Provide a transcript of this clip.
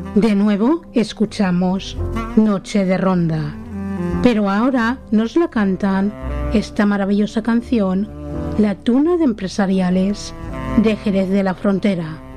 De nuevo escuchamos Noche de Ronda, pero ahora nos la cantan esta maravillosa canción, La Tuna de Empresariales de Jerez de la Frontera.